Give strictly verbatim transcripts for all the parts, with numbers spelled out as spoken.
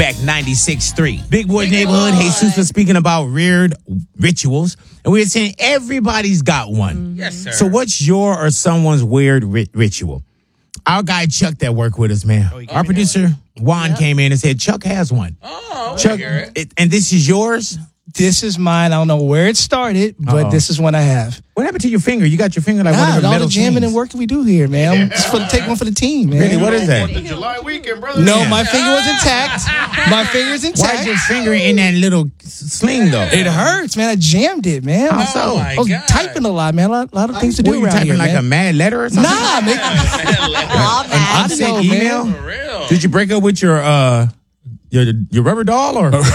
back ninety-six point three. Big Boy Neighborhood. Jesus was speaking about weird rituals. And we were saying everybody's got one. Yes, sir. So what's your or someone's weird ri- ritual? Our guy Chuck that worked with us, man. Oh, Our producer, Juan, yep. came in and said, Chuck has one. Oh, Chuck, it. It, and this is yours? This is mine. I don't know where it started, but Uh-oh. this is one I have. What happened to your finger? You got your finger like nah, one of the all metal the jamming chains. and work we do here, man. I'm just for the, take one for the team, man. Really? What is that? The July weekend, brother. No, my finger was intact. My finger's intact. Why is your finger in that little sling, though? It hurts, man. I jammed it, man. How so? Oh my I was God. typing a lot, man. A lot, a lot of things to do What, you around typing here, like man. a mad letter or something? Nah, man. An upset know, email? man. For real. Did you break up with your uh your your rubber doll or what's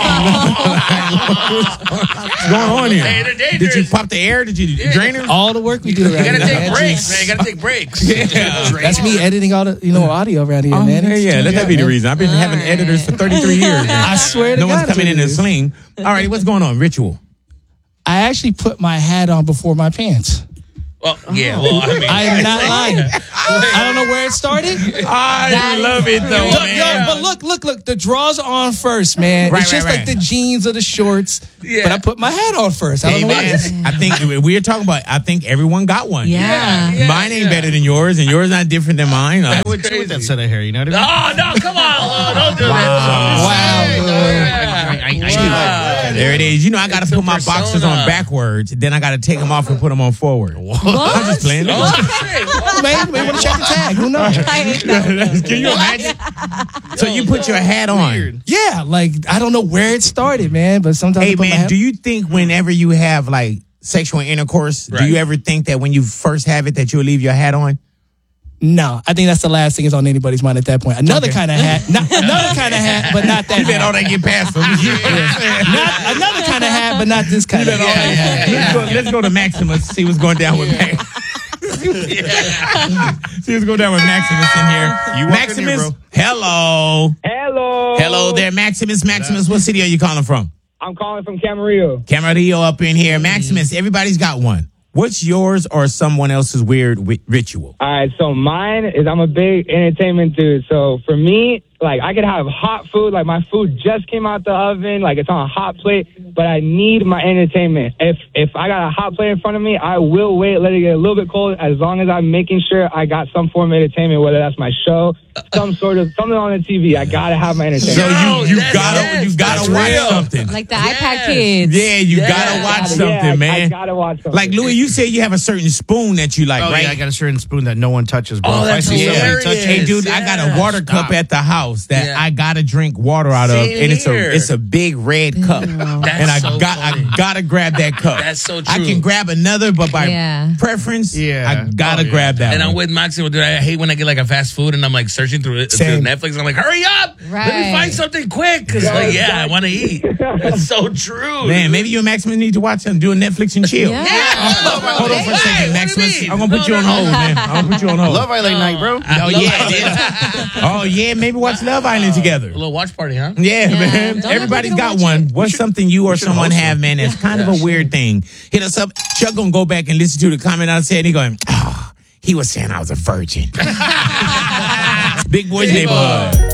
going on here? Hey, they're dangerous. Did you pop the air? Did you drain it? All the work we do You around gotta here, take man. breaks, man. You gotta take breaks. Yeah. That's me editing all the you know audio around here, Oh, man. yeah, It's yeah. too Let that bad, be the man. reason. I've been having editors for thirty-three years. and I swear to no God, one's coming that's in what and it is. sling. All right, what's going on? Ritual. I actually put my hat on before my pants. Well, yeah. Well, I mean, I am not lying. I don't know where it started. I love it though, Look, man. yo, but look, look, look. The drawers are on first, man. Right, it's just right, like right. the jeans or the shorts. Yeah. But I put my hat on first. I don't Hey, know man, why. I think we're talking about. I think everyone got one. Yeah. Yeah. Mine ain't better than yours, and yours not different than mine. Uh, With, with that set of hair, you know what I mean? Oh no! Come on! Oh, don't do Wow. that. Wow, Yeah. I, I, I, Wow. There it is. You know, I got to It's put a my boxers persona. on backwards. Then I got to take them off and put them on forward. What? I'm just playing. Oh, shit. Oh, man, man, want to check the tag? Who knows? I hate that. Can you imagine? So you put your hat on. Yeah, like I don't know where it started, man. But sometimes I Hey put my man, hat. do you think whenever you have like sexual intercourse, do Right. you ever think that when you first have it that you'll leave your hat on? No, I think that's the last thing that's on anybody's mind at that point. Another Okay. kind of hat, not, another kind of hat, but not that. You let all hat. that get past them. Not, another kind of hat, but not this kind of Let all hat. that- Let's go, let's go to Maximus. See what's going down with Max. See what's going down with Maximus in here. You walk in Maximus, here, bro. hello. Hello. Hello there, Maximus. Maximus, what city are you calling from? I'm calling from Camarillo. Camarillo up in here. Maximus, everybody's got one. What's yours or someone else's weird wi- ritual? All right, so mine is I'm a big entertainment dude. So for me, like I could have hot food, like my food just came out the oven, like it's on a hot plate, but I need my entertainment. If if I got a hot plate in front of me, I will wait, let it get a little bit cold, as long as I'm making sure I got some form of entertainment, whether that's my show, some sort of something on the T V. I gotta have my entertainment. So No, you, you that's- gotta yes, you gotta that's watch real. something. Like the Yes. iPad kids. Yeah, you Yeah. gotta watch Yeah, something, I, man. I gotta watch something. Like Louis, you say you have a certain spoon that you like, Oh, right? yeah, I got a certain spoon that no one touches, bro. Oh, if I that's see somebody hilarious. touch Hey, it, dude, I got a Yeah. water cup Stop. at the house that Yeah. I gotta drink water out of, Same and it's a here. it's a big red cup, That's and I so got funny. I gotta grab that cup. That's so I true. can grab another, but by Yeah. preference, Yeah. I gotta Oh, yeah. grab that. And I'm one. with Maximo, dude. I hate when I get like a fast food and I'm like searching through it through Same. Netflix. And I'm like, hurry up! Let me Right. find something quick. Cause like, yeah, I want to eat. That's so true. Man, dude. maybe you and Maximus need to watch something, do a Netflix and chill. Yeah. Hold on for a Hey, second, what do you Maximus. mean? I'm gonna put you on hold, man. I'm gonna put you on hold. Love Island night, bro. Oh yeah, yeah. Oh yeah, maybe watch Love Island together. A little watch party, huh? Yeah, Yeah. man. Don't Everybody's let got people one. watch What's something you or someone host have, man, that's kind of a weird thing? Hit us up. Chuck gonna go back and listen to the comment I said. And he going, oh, he was saying I was a virgin. Big Boys Neighborhood.